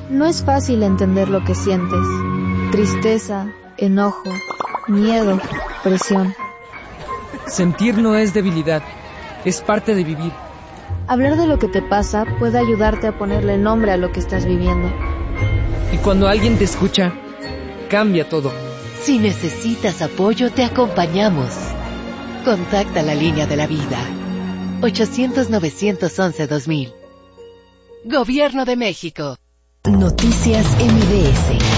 No es fácil entender lo que sientes. Tristeza, enojo, miedo, presión. Sentir no es debilidad, es parte de vivir. Hablar de lo que te pasa puede ayudarte a ponerle nombre a lo que estás viviendo. Y cuando alguien te escucha, cambia todo. Si necesitas apoyo, te acompañamos. Contacta la línea de la vida. 800-911-2000. Gobierno de México. Noticias MBS.